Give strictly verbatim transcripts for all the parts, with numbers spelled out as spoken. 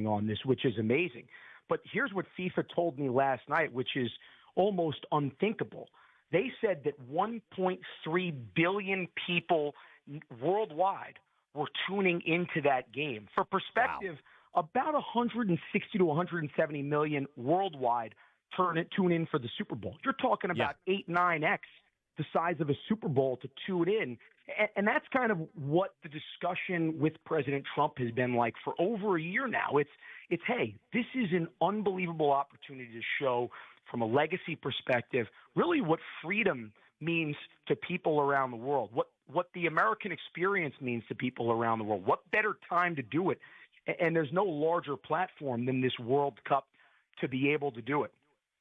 on this, which is amazing. But here's what FIFA told me last night, which is almost unthinkable. They said that one point three billion people worldwide were tuning into that game. For perspective, wow. about one hundred sixty to one hundred seventy million worldwide turn it, tune in for the Super Bowl. You're talking about yeah. eight, nine X the size of a Super Bowl to tune in. And, and that's kind of what the discussion with President Trump has been like for over a year now. It's, it's hey, this is an unbelievable opportunity to show from a legacy perspective really what freedom means to people around the world, what, what the American experience means to people around the world. What better time to do it? And there's no larger platform than this World Cup to be able to do it.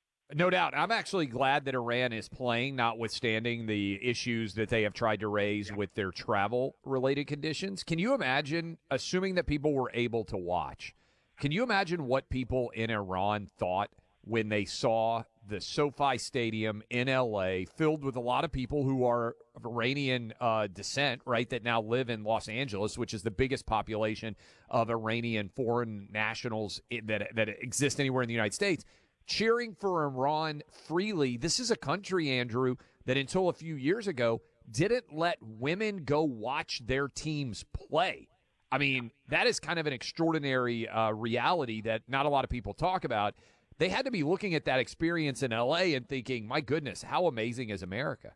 No doubt. I'm actually glad that Iran is playing, notwithstanding the issues that they have tried to raise yeah. with their travel-related conditions. Can you imagine, assuming that people were able to watch, can you imagine what people in Iran thought when they saw the SoFi Stadium in L A filled with a lot of people who are of Iranian uh, descent, right, that now live in Los Angeles, which is the biggest population of Iranian foreign nationals that that exist anywhere in the United States, cheering for Iran freely. This is a country, Andrew, that until a few years ago didn't let women go watch their teams play. I mean, that is kind of an extraordinary uh, reality that not a lot of people talk about. They had to be looking at that experience in L A and thinking, my goodness, how amazing is America?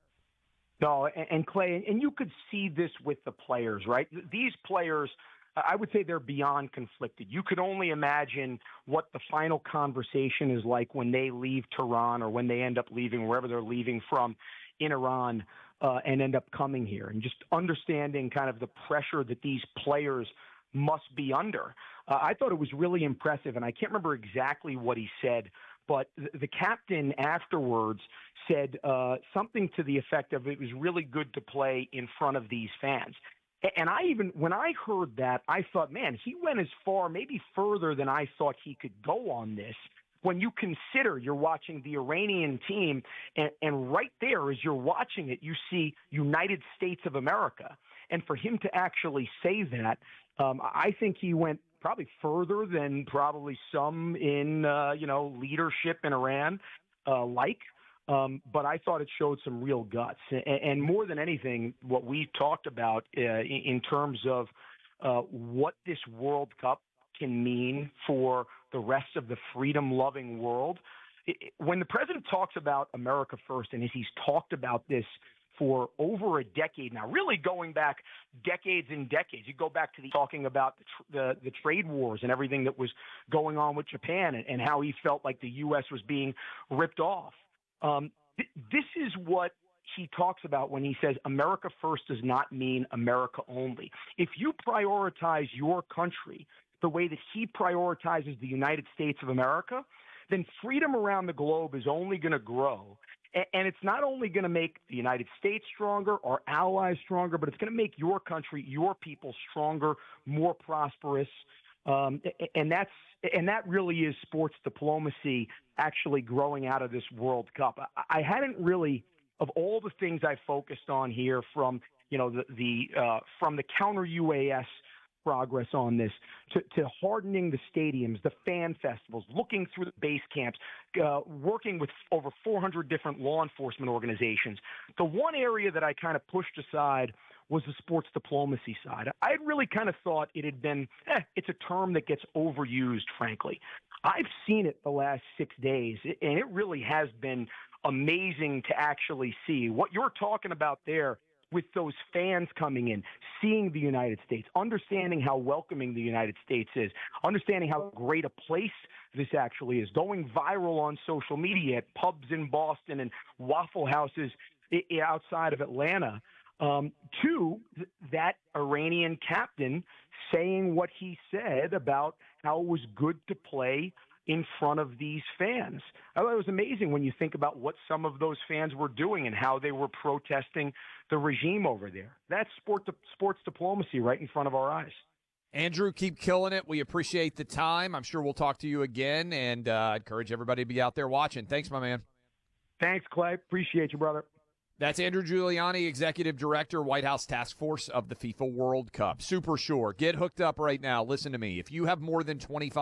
No, and, and Clay, and you could see this with the players, right? These players, I would say they're beyond conflicted. You could only imagine what the final conversation is like when they leave Tehran or when they end up leaving wherever they're leaving from in Iran uh, and end up coming here. And just understanding kind of the pressure that these players must be under. Uh, I thought it was really impressive, and I can't remember exactly what he said, but th- the captain afterwards said uh, something to the effect of it was really good to play in front of these fans. And I even, when I heard that, I thought, man, he went as far, maybe further than I thought he could go on this. When you consider you're watching the Iranian team, and, and right there as you're watching it, you see United States of America. And for him to actually say that, um, I think he went probably further than probably some in, uh, you know, leadership in Iran uh, like. Um, but I thought it showed some real guts. And, and more than anything, what we talked about uh, in, in terms of uh, what this World Cup can mean for the rest of the freedom-loving world. It, it, when the president talks about America first, and as he's talked about this for over a decade now, really going back decades and decades. You go back to the talking about the, tr- the, the trade wars and everything that was going on with Japan and, and how he felt like the U S was being ripped off. Um, th- this is what he talks about when he says America first does not mean America only. If you prioritize your country the way that he prioritizes the United States of America, then freedom around the globe is only going to grow. And, and it's not only going to make the United States stronger, our allies stronger, but it's going to make your country, your people stronger, more prosperous. Um, and that's and that really is sports diplomacy actually growing out of this World Cup. I, I hadn't really, of all the things I focused on here, from you know the the uh, from the counter U A S progress on this to, to hardening the stadiums, the fan festivals, looking through the base camps, uh, working with over four hundred different law enforcement organizations. The one area that I kind of pushed aside was the sports diplomacy side. I had really kind of thought it had been, eh, it's a term that gets overused, frankly. I've seen it the last six days, and it really has been amazing to actually see what you're talking about there with those fans coming in, seeing the United States, understanding how welcoming the United States is, understanding how great a place this actually is, going viral on social media at pubs in Boston and Waffle Houses outside of Atlanta. Um, two, th- that Iranian captain saying what he said about how it was good to play in front of these fans. I thought it was amazing when you think about what some of those fans were doing and how they were protesting the regime over there. That's sport di- sports diplomacy right in front of our eyes. Andrew, keep killing it. We appreciate the time. I'm sure we'll talk to you again, and uh, I encourage everybody to be out there watching. Thanks, my man. Thanks, Clay. Appreciate you, brother. That's Andrew Giuliani, Executive Director, White House Task Force of the FIFA World Cup. Super sure. Get hooked up right now. Listen to me. If you have more than twenty-five